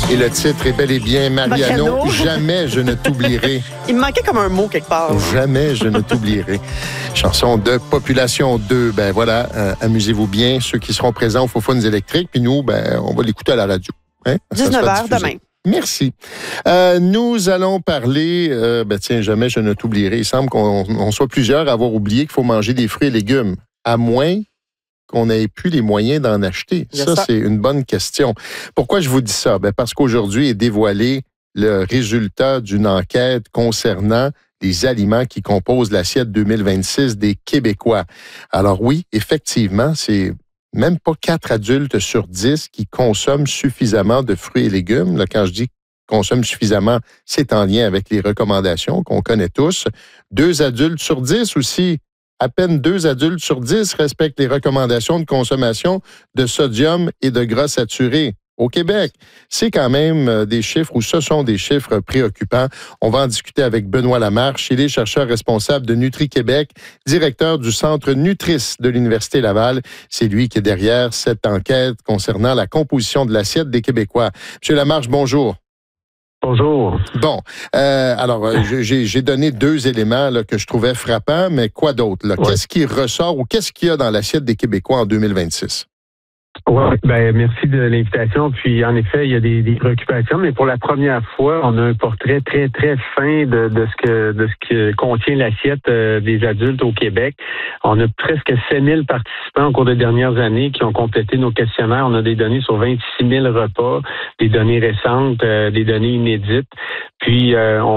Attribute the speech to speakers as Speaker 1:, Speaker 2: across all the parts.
Speaker 1: Et le titre est bel et bien Mariano,
Speaker 2: Mariano.
Speaker 1: Jamais je ne t'oublierai.
Speaker 2: Il me manquait comme un mot quelque part.
Speaker 1: Jamais je ne t'oublierai. Chanson de Population 2. Ben voilà, amusez-vous bien. Ceux qui seront présents au Faux Fun électriques. Puis nous, ben, on va l'écouter à la radio. Hein?
Speaker 2: 19h demain.
Speaker 1: Merci. Nous allons parler, tiens, jamais je ne t'oublierai. Il semble qu'on soit plusieurs à avoir oublié qu'il faut manger des fruits et légumes, à moins qu'on n'ait plus les moyens d'en acheter. Ça, c'est une bonne question. Pourquoi je vous dis ça? Ben parce qu'aujourd'hui est dévoilé le résultat d'une enquête concernant les aliments qui composent l'assiette 2026 des Québécois. Alors oui, effectivement, c'est même pas 4 adultes sur 10 qui consomment suffisamment de fruits et légumes. Là, quand je dis consomment suffisamment, c'est en lien avec les recommandations qu'on connaît tous. 2 adultes sur 10 aussi. À peine 2 adultes sur 10 respectent les recommandations de consommation de sodium et de gras saturés au Québec. C'est quand même des chiffres, ou ce sont des chiffres préoccupants. On va en discuter avec Benoît Lamarche. Il est chercheur responsable de Nutri-Québec, directeur du Centre Nutris de l'Université Laval. C'est lui qui est derrière cette enquête concernant la composition de l'assiette des Québécois. Monsieur Lamarche, bonjour.
Speaker 3: Bonjour.
Speaker 1: Bon, alors j'ai donné 2 éléments là, que je trouvais frappants, mais quoi d'autre? Ouais. Qu'est-ce qui ressort ou qu'est-ce qu'il y a dans l'assiette des Québécois en 2026?
Speaker 3: Oui, merci de l'invitation. Puis en effet, il y a des préoccupations, mais pour la première fois, on a un portrait très, très fin de ce que contient l'assiette des adultes au Québec. On a presque 7 000 participants au cours des dernières années qui ont complété nos questionnaires. On a des données sur 26 000 repas, des données récentes, des données inédites. Puis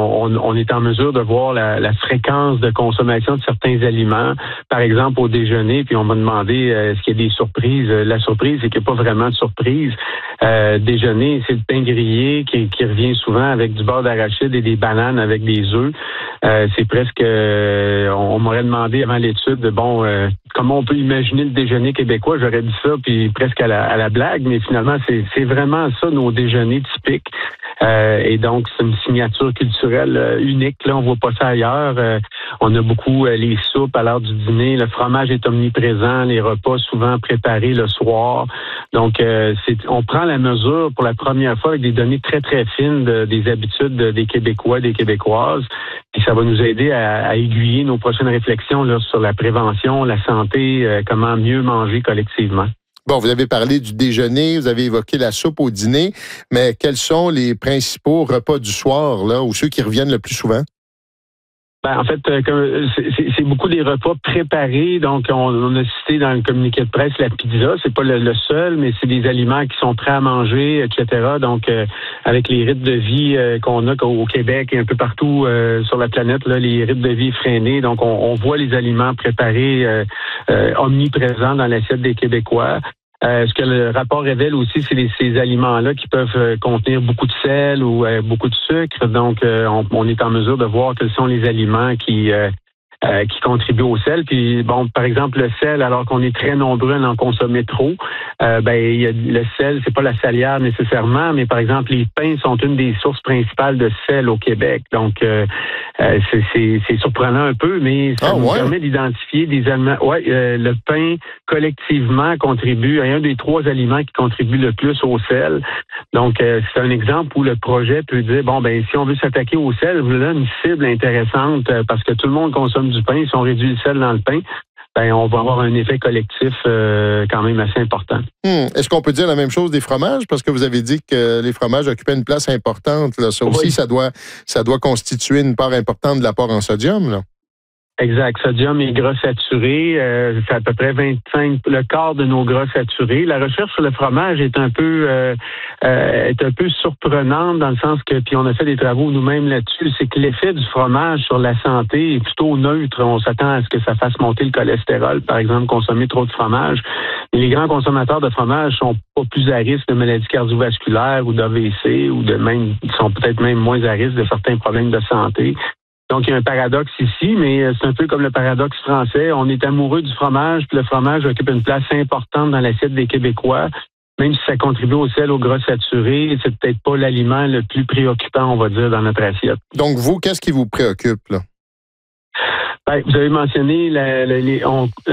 Speaker 3: on est en mesure de voir la fréquence de consommation de certains aliments, par exemple au déjeuner. Puis on m'a demandé est-ce qu'il y a des surprises. La surprise, c'est qu'il n'y a pas vraiment de surprise. Déjeuner, c'est le pain grillé qui revient souvent avec du beurre d'arachide et des bananes avec des œufs. C'est presque... on m'aurait demandé avant l'étude, comment on peut imaginer le déjeuner québécois. J'aurais dit ça, puis presque à la blague, mais finalement, c'est vraiment ça, nos déjeuners typiques. Et donc, c'est une signature culturelle unique. Là, on voit pas ça ailleurs. On a beaucoup les soupes à l'heure du dîner. Le fromage est omniprésent. Les repas souvent préparés le soir. Donc, on prend la mesure pour la première fois avec des données très, très fines des habitudes des Québécois, des Québécoises. Et ça va nous aider à aiguiller nos prochaines réflexions là, sur la prévention, la santé, comment mieux manger collectivement.
Speaker 1: Bon, vous avez parlé du déjeuner, vous avez évoqué la soupe au dîner, mais quels sont les principaux repas du soir, là, ou ceux qui reviennent le plus souvent?
Speaker 3: En fait, c'est beaucoup des repas préparés. Donc, on a cité dans le communiqué de presse la pizza. C'est pas le seul, mais c'est des aliments qui sont prêts à manger, etc. Donc, avec les rythmes de vie qu'on a au Québec et un peu partout sur la planète, là, les rythmes de vie effrénés. Donc, on voit les aliments préparés omniprésents dans l'assiette des Québécois. Ce que le rapport révèle aussi, c'est ces aliments-là qui peuvent contenir beaucoup de sel ou beaucoup de sucre. Donc, on est en mesure de voir quels sont les aliments qui contribuent au sel. Puis, par exemple, le sel, alors qu'on est très nombreux à en consommer trop, il y a le sel, c'est pas la salière nécessairement, mais par exemple, les pains sont une des sources principales de sel au Québec. Donc, c'est surprenant un peu, mais ça nous permet d'identifier des aliments. Le pain, collectivement, contribue à un des 3 aliments qui contribuent le plus au sel. Donc, c'est un exemple où le projet peut dire, si on veut s'attaquer au sel, voilà une cible intéressante parce que tout le monde consomme du pain. Si on réduit le sel dans le pain, on va avoir un effet collectif quand même assez important.
Speaker 1: Est-ce qu'on peut dire la même chose des fromages? Parce que vous avez dit que les fromages occupaient une place importante. Là. Ça aussi, ça doit constituer une part importante de l'apport en sodium, là.
Speaker 3: Exact. Sodium et gras saturés, c'est à peu près le quart de nos gras saturés. La recherche sur le fromage est un peu surprenante dans le sens que, puis on a fait des travaux nous-mêmes là-dessus, c'est que l'effet du fromage sur la santé est plutôt neutre. On s'attend à ce que ça fasse monter le cholestérol, par exemple, consommer trop de fromage. Mais les grands consommateurs de fromage sont pas plus à risque de maladies cardiovasculaires ou d'AVC ils sont peut-être même moins à risque de certains problèmes de santé. Donc, il y a un paradoxe ici, mais c'est un peu comme le paradoxe français. On est amoureux du fromage, puis le fromage occupe une place importante dans l'assiette des Québécois. Même si ça contribue au sel, au gras saturé, c'est peut-être pas l'aliment le plus préoccupant, on va dire, dans notre assiette.
Speaker 1: Donc, vous, qu'est-ce qui vous préoccupe, là?
Speaker 3: Vous avez mentionné